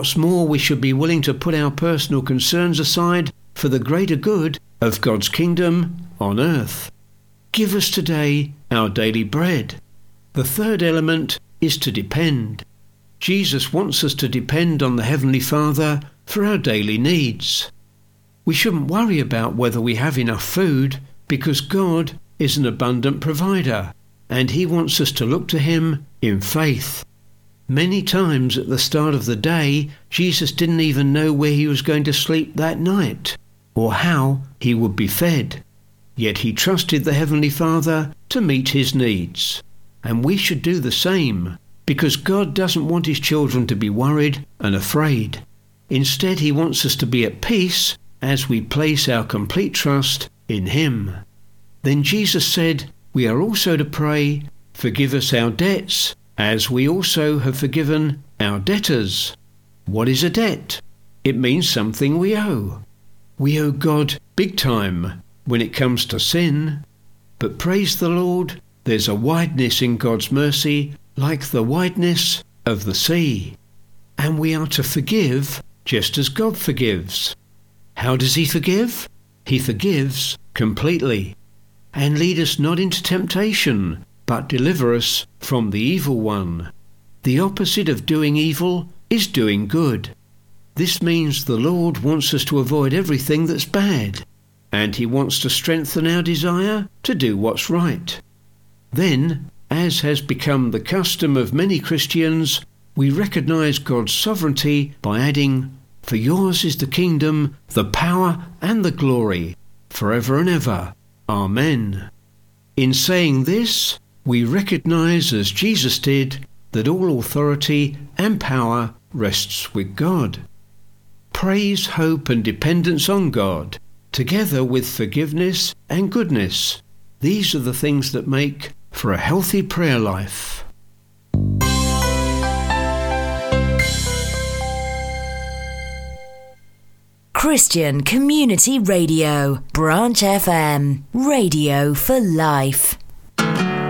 What's more, we should be willing to put our personal concerns aside for the greater good of God's kingdom on earth. Give us today our daily bread. The third element is to depend. Jesus wants us to depend on the Heavenly Father for our daily needs. We shouldn't worry about whether we have enough food, because God is an abundant provider, and He wants us to look to Him in faith. Many times at the start of the day, Jesus didn't even know where He was going to sleep that night, or how He would be fed. Yet He trusted the Heavenly Father to meet His needs. And we should do the same, because God doesn't want His children to be worried and afraid. Instead, He wants us to be at peace as we place our complete trust in Him. Then Jesus said, we are also to pray, forgive us our debts, as we also have forgiven our debtors. What is a debt? It means something we owe. We owe God big time when it comes to sin. But praise the Lord, there's a wideness in God's mercy like the wideness of the sea. And we are to forgive just as God forgives. How does He forgive? He forgives completely. And lead us not into temptation, but deliver us from the evil one. The opposite of doing evil is doing good. This means the Lord wants us to avoid everything that's bad, and He wants to strengthen our desire to do what's right. Then, as has become the custom of many Christians, we recognize God's sovereignty by adding, for yours is the kingdom, the power and the glory, forever and ever. Amen. In saying this, we recognize, as Jesus did, that all authority and power rests with God. Praise, hope and dependence on God, together with forgiveness and goodness. These are the things that make for a healthy prayer life. Christian Community Radio, Branch FM, radio for life.